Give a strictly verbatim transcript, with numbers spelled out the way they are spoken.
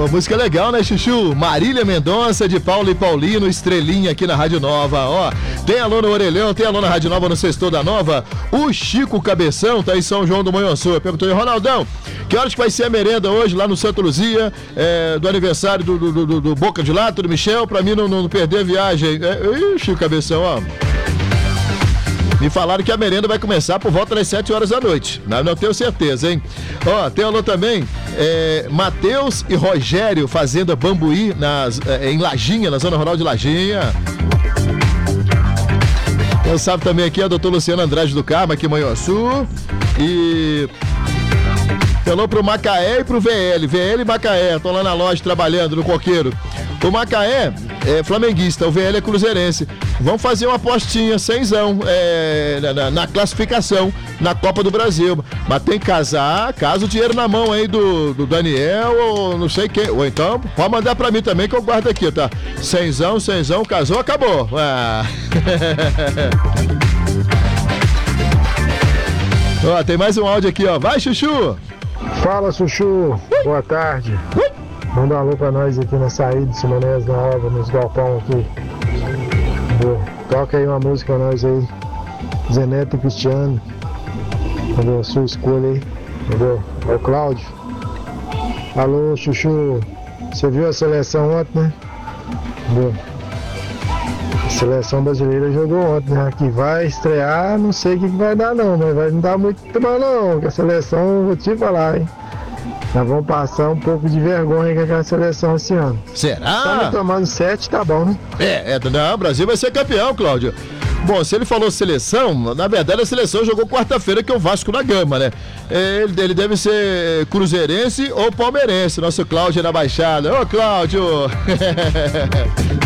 Uma música legal, né, Chuchu? Marília Mendonça, de Paulo e Paulino, estrelinha aqui na Rádio Nova, ó. Tem alô no Orelhão, tem alô na Rádio Nova, no Sextou da Nova. O Chico Cabeção tá em São João do Manhuaçu. Perguntou, Ronaldão, que horas que vai ser a merenda hoje lá no Santa Luzia, é, do aniversário do, do, do, do Boca de Lato, do Michel, pra mim não, não perder a viagem. É, ih, Chico Cabeção, ó. Me falaram que a merenda vai começar por volta das sete horas da noite. Não, não tenho certeza, hein? Ó, tem alô também, é, Matheus e Rogério, Fazenda Bambuí, nas, é, em Lajinha, na Zona Rural de Lajinha. Quem sabe também aqui é o doutor Luciano Andrade do Carmo, aqui em Manhuaçu. E... Falou pro Macaé e pro V L. V L e Macaé, estão lá na loja trabalhando, no coqueiro. O Macaé é flamenguista, o V L é cruzeirense. Vamos fazer uma apostinha, cenzão, é, na, na classificação, na Copa do Brasil. Mas tem que casar, casa o dinheiro na mão aí do, do Daniel, ou não sei quem. Ou então, pode mandar pra mim também que eu guardo aqui, tá? Cenzão, cenzão, casou, acabou. Ah. Ó, tem mais um áudio aqui, ó. Vai, Chuchu! Fala, Chuchu! Boa tarde. Manda um alô pra nós aqui na saída de Simonés, na obra, nos galpão aqui. Entendeu? Toca aí uma música pra nós aí. Zeneto e Cristiano. Entendeu? Sua escolha aí. Entendeu? É o Cláudio. Alô, Chuchu. Você viu a seleção ontem, né? Entendeu? A seleção brasileira jogou ontem, né? Que vai estrear, não sei o que, que vai dar não, mas vai não dar muito mal não, que a seleção, vou te falar, hein? Nós vamos passar um pouco de vergonha com aquela seleção esse ano. Será? Só tomando sete, tá bom, né? É, é, não, o Brasil vai ser campeão, Cláudio. Bom, se ele falou seleção, na verdade a seleção jogou quarta-feira, que é o Vasco da Gama, né? Ele, ele deve ser cruzeirense ou palmeirense, nosso Cláudio na Baixada. Ô, Cláudio!